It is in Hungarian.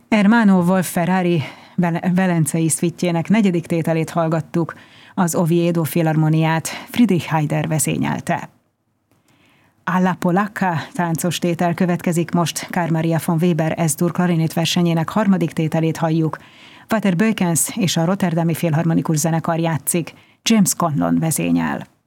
Ermanno Wolf Ferrari velencei szvitjének 4. tételét hallgattuk, az Oviedo Filharmoniát Friedrich Heider vezényelte. Alla Polacca táncos tétel következik most, Carl Maria von Weber S-dur klarinét versenyének 3. tételét halljuk. Walter Beukens és a Rotterdami Filharmonikus Zenekar játszik, James Conlon vezényel.